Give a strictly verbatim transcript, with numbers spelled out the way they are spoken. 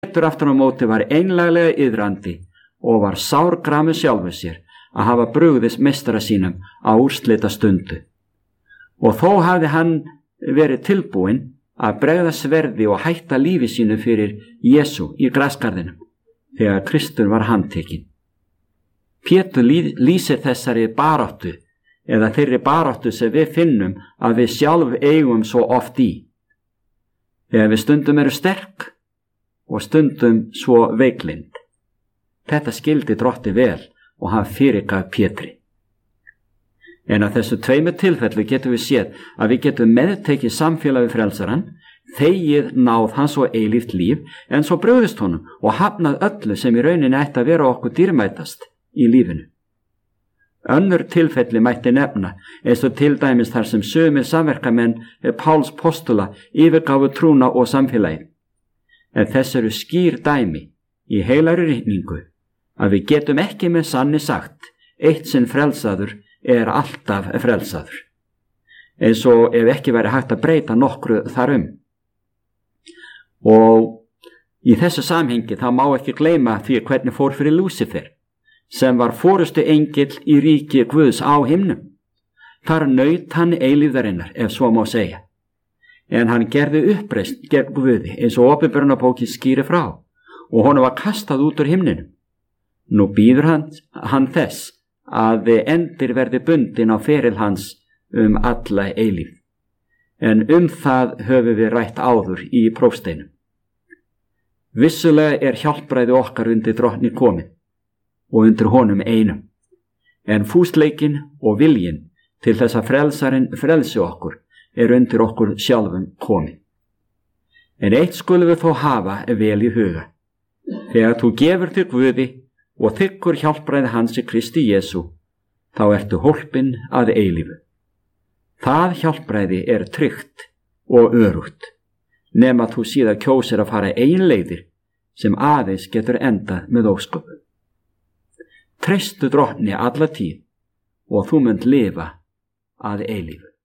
Pétur aftur á móti var einlæglega iðrandi og var sárgramur sjálfur sér að hafa brugðist meistara sínum á úrslita stundu. Og þó hafði hann verið tilbúinn að bregða sverði og hætta lífi sínu fyrir Jesú í grasgarðinum þegar Kristur var handtekinn. Pétur lýsir þessari baráttu eða þeirri baráttu sem við finnum að við sjálf eigum svo oft í. Þegar við stundum eru sterk og stundum svo veiklind. Þetta skildi Drottinn vel og hann fyrirgaf Pétri. En að þessu tveimu tilfellu getum við séð að við getum meðtekið samfélagi frelsarann, þegið náð hans og eilíft líf, en svo brugðist honum og hafnað öllu sem í rauninni ætti að vera okkur dýrmætast í lífinu. Önnur tilfelli mætti nefna, eins og til dæmis þar sem sumir samverkamenn Páls postula yfirgáfu trúna og samfélagi. En þess eru skýr dæmi í heilari ritningu að við getum ekki með sanni sagt eitt sinn frelsaður er alltaf frelsaður, eins og ef ekki væri hægt að breyta nokkru þarum. Og í þessu samhengi þá má ekki gleyma því hvernig fór fyrir Lúsifer, sem var forustu engill í ríki Guðs á himnum. Þar naut hann eilífðarinnar, ef svo má segja. En hann gerði uppreisn gegn Guði, eins og Opinberunarbókin skýrir frá, og honum var kastað út úr himninum. Nú býður hann, hann þess að endir verði bundin á feril hans um alla eilífð. En um það höfum við rætt áður í prófsteinum. Vissulega er hjálpræði okkar undir Drottni komin og undir honum einum, en fúsleikin og viljin til þess að frelsarinn frelsi okkur er undir okkur sjálfum komin. En eitt skulum við þó hafa vel í huga. Þegar þú gefur þig Guði og þiggur hjálpræði hans í Kristi Jesú, þá ertu hólpin að eilífu. Það hjálpræði er tryggt og örugt, nema þú síðan kjósir að fara ein leiðir sem aðeins getur endað með ósköpum. Treystu Drottni alla tíð og þú munt lifa að eilífu.